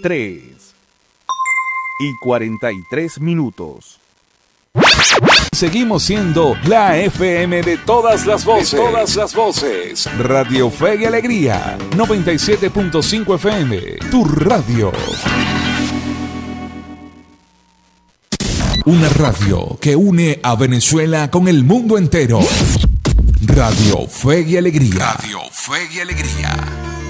3:43. Seguimos siendo la FM de todas las voces. Radio Fe y Alegría, 97.5 FM, tu radio. Una radio que une a Venezuela con el mundo entero. Radio Fe y Alegría. Radio Fe y Alegría.